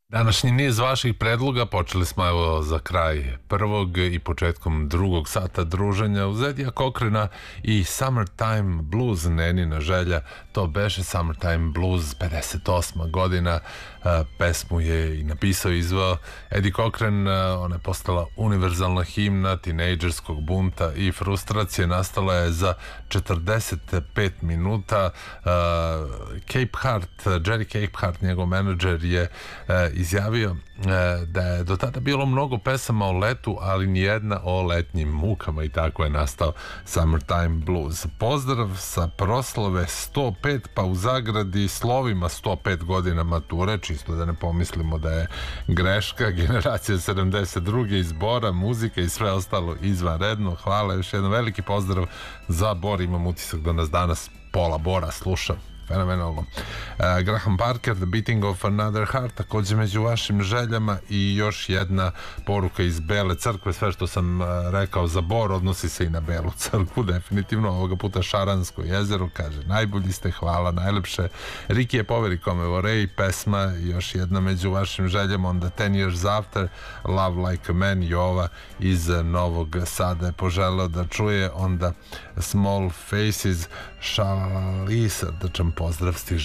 Današnji niz vaših predloga počeli smo evo za kraj prvog i početkom drugog sata druženja uz Eddija Cochrana i Summertime Blues, Nenina želja, to beše Summertime Blues, 58. godina, pesmu je i napisao i izveo Eddie Cochran, ona je postala univerzalna himna tinejdžerskog bunta i frustracije, nastala je za 45 minuta. Jerry Capehart, njegov menadžer, je izjavio da je do tada bilo mnogo pesama o letu, ali nijedna o letnjim mukama, i tako je nastao Summertime Blues. Pozdrav sa proslave 105, pa u zagradi slovima 105 godina mature, čisto da ne pomislimo da je greška, generacija 72. iz Bora, muzika i sve ostalo izvanredno. Hvala, još jedan veliki pozdrav za Bor, imam utisak da nas danas pola Bora sluša. Fenomenalno. Graham Parker, The Beating of Another Heart, također među vašim željama, i još jedna poruka iz Bele crkve. Sve što sam rekao za Bor odnosi se i na Belu crkvu, definitivno. Ovoga puta Šaransko jezero, kaže: najbolji ste, hvala, najlepše. Riki je poveri kome vorej, pesma još jedna među vašim željama. Onda 10 Years After, Love Like a Man, Jova iz Novog Sada je poželeo da čuje. Onda Small Faces, Šalali, srdačan pozdrav stiže